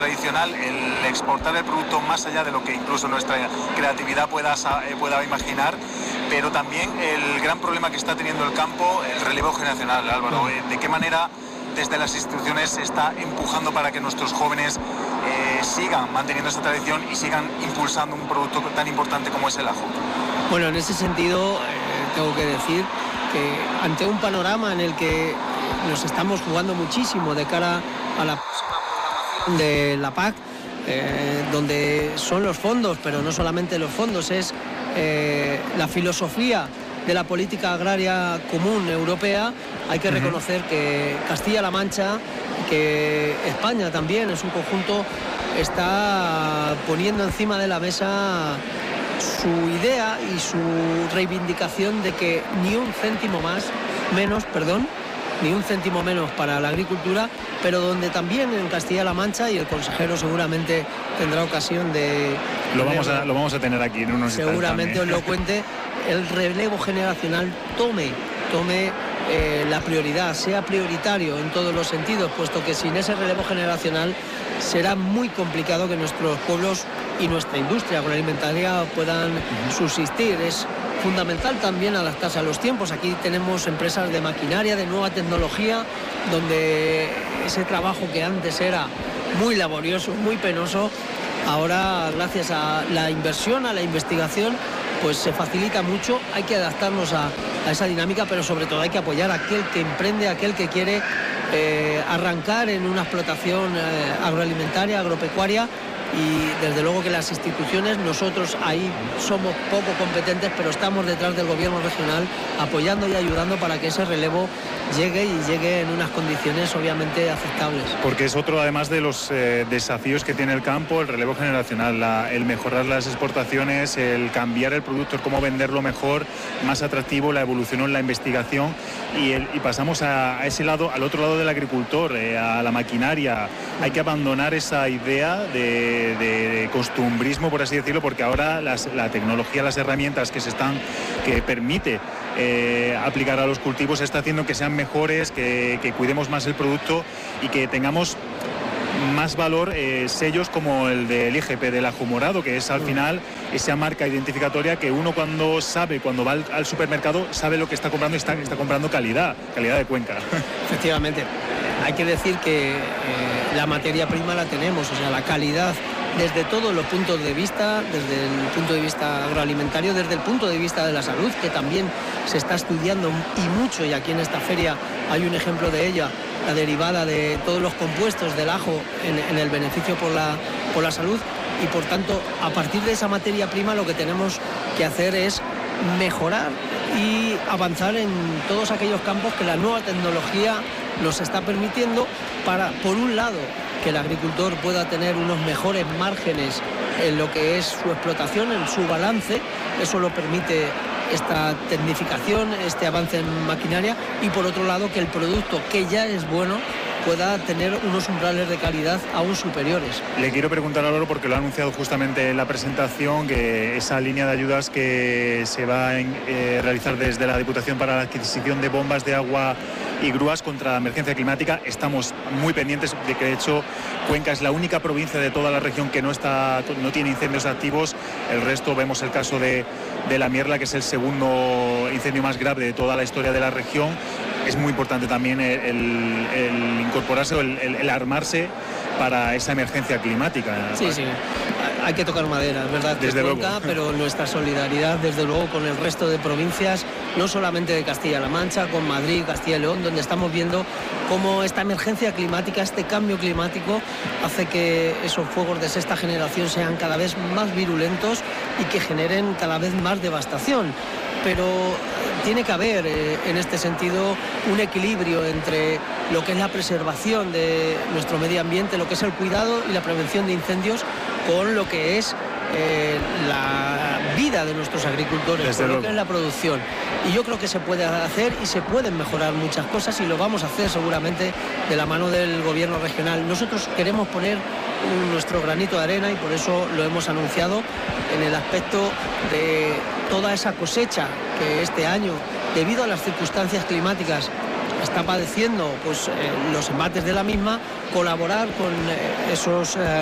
tradicional, el exportar el producto más allá de lo que incluso nuestra creatividad pueda imaginar, pero también el gran problema que está teniendo el campo, el relevo generacional, Álvaro. ¿De qué manera desde las instituciones se está empujando para que nuestros jóvenes sigan manteniendo esta tradición y sigan impulsando un producto tan importante como es el ajo? Bueno, en ese sentido tengo que decir que ante un panorama en el que nos estamos jugando muchísimo de cara a la de la PAC, donde son los fondos, pero no solamente los fondos, es la filosofía de la política agraria común europea. Hay que reconocer que Castilla-La Mancha, que España también en su conjunto, está poniendo encima de la mesa su idea y su reivindicación de que ni un céntimo menos para la agricultura, pero donde también en Castilla-La Mancha, y el consejero seguramente tendrá ocasión de... Lo vamos a tener aquí en unos instantes. Seguramente os lo cuente, el relevo generacional tome la prioridad, sea prioritario en todos los sentidos, puesto que sin ese relevo generacional será muy complicado que nuestros pueblos y nuestra industria agroalimentaria puedan subsistir. Es fundamental también adaptarse a los tiempos. Aquí tenemos empresas de maquinaria, de nueva tecnología, donde ese trabajo que antes era muy laborioso, muy penoso, ahora gracias a la inversión, a la investigación, pues se facilita mucho. Hay que adaptarnos a esa dinámica, pero sobre todo hay que apoyar a aquel que emprende, a aquel que quiere arrancar en una explotación agroalimentaria, agropecuaria. Y desde luego que las instituciones, nosotros ahí somos poco competentes, pero estamos detrás del gobierno regional apoyando y ayudando para que ese relevo llegue en unas condiciones obviamente aceptables. Porque es otro además de los desafíos que tiene el campo, el relevo generacional, el mejorar las exportaciones, el cambiar el producto, el cómo venderlo mejor, más atractivo, la evolución en la investigación y pasamos a ese lado, al otro lado del agricultor, a la maquinaria. Hay que abandonar esa idea de costumbrismo, por así decirlo, porque ahora la tecnología, las herramientas que permite aplicar a los cultivos está haciendo que sean mejores, que cuidemos más el producto y que tengamos más valor, sellos como el del IGP del ajo morado, que es al final esa marca identificatoria que uno cuando va al supermercado sabe lo que está comprando y está comprando calidad de Cuenca. Efectivamente, hay que decir que la materia prima la tenemos, o sea, la calidad desde todos los puntos de vista, desde el punto de vista agroalimentario, desde el punto de vista de la salud, que también se está estudiando y mucho, y aquí en esta feria hay un ejemplo de ella, la derivada de todos los compuestos del ajo en el beneficio por la salud, y por tanto, a partir de esa materia prima lo que tenemos que hacer es mejorar y avanzar en todos aquellos campos que la nueva tecnología nos está permitiendo para, por un lado, que el agricultor pueda tener unos mejores márgenes en lo que es su explotación, en su balance. Eso lo permite esta tecnificación, este avance en maquinaria, y por otro lado que el producto, que ya es bueno, pueda tener unos umbrales de calidad aún superiores. Le quiero preguntar a Álvaro, porque lo ha anunciado justamente en la presentación, que esa línea de ayudas que se va a realizar desde la Diputación para la adquisición de bombas de agua y grúas contra la emergencia climática, estamos muy pendientes de que de hecho Cuenca es la única provincia de toda la región que no tiene incendios activos. El resto, vemos el caso de La Mierla, que es el segundo incendio más grave de toda la historia de la región. Es muy importante también el incorporarse o el armarse para esa emergencia climática. Sí, hay que tocar madera, es verdad, desde luego, pero nuestra solidaridad desde luego con el resto de provincias, no solamente de Castilla-La Mancha, con Madrid, Castilla y León, donde estamos viendo cómo esta emergencia climática, este cambio climático hace que esos fuegos de sexta generación sean cada vez más virulentos y que generen cada vez más devastación. Pero tiene que haber en este sentido un equilibrio entre lo que es la preservación de nuestro medio ambiente, lo que es el cuidado y la prevención de incendios, con lo que es la vida de nuestros agricultores, con lo que es la producción. Y yo creo que se puede hacer y se pueden mejorar muchas cosas, y lo vamos a hacer seguramente de la mano del gobierno regional. Nosotros queremos poner nuestro granito de arena, y por eso lo hemos anunciado en el aspecto de toda esa cosecha que este año, debido a las circunstancias climáticas, está padeciendo pues los embates de la misma, colaborar con esos